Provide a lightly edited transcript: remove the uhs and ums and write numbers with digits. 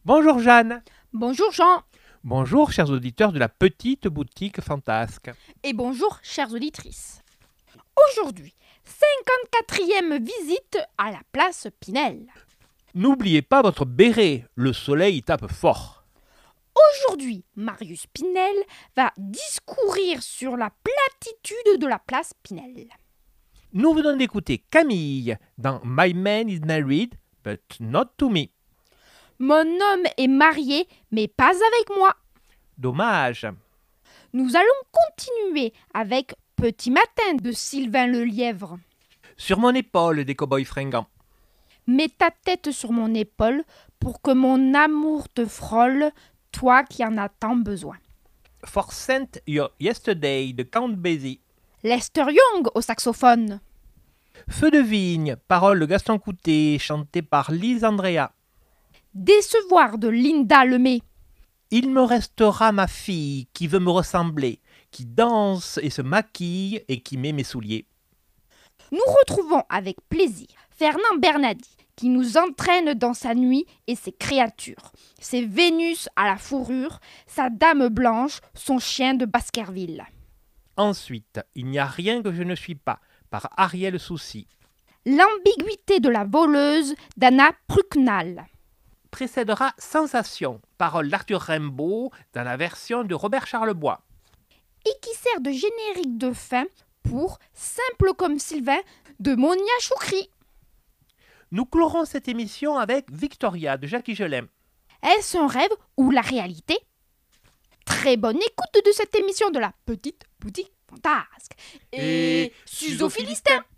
Bonjour Jeanne. Bonjour Jean. Bonjour chers auditeurs de la petite boutique fantasque. Et bonjour chères auditrices. Aujourd'hui, 54e visite à la place Pinel. N'oubliez pas votre béret, le soleil tape fort. Aujourd'hui, Marius Pinel va discourir sur la platitude de la place Pinel. Nous venons d'écouter Camille dans My Man is married, but not to me. Mon homme est marié, mais pas avec moi. Dommage. Nous allons continuer avec Petit matin de Sylvain Lelièvre. Sur mon épaule des cow-boys fringants. Mets ta tête sur mon épaule pour que mon amour te frôle, toi qui en as tant besoin. For Sent Your Yesterday de Count Basie. Lester Young au saxophone. Feu de vigne, paroles de Gaston Coutet, chantées par Lise Andrea. Décevoir de Linda Lemay. Il me restera ma fille qui veut me ressembler, qui danse et se maquille et qui met mes souliers. Nous retrouvons avec plaisir Fernand Bernadi qui nous entraîne dans sa nuit et ses créatures, ses Vénus à la fourrure, sa dame blanche, son chien de Baskerville. Ensuite, Il n'y a rien que je ne suis pas, par Ariel Soucy. L'ambiguïté de la voleuse d'Anna Prucknall. Précédera Sensation, parole d'Arthur Rimbaud dans la version de Robert Charlebois. Et qui sert de générique de fin pour Simple comme Sylvain de Monia Choukri. Nous clorons cette émission avec Victoria de Jacques Higelin. Est-ce un rêve ou la réalité? Très bonne écoute de cette émission de la petite boutique fantasque. Et Suzo Philistin.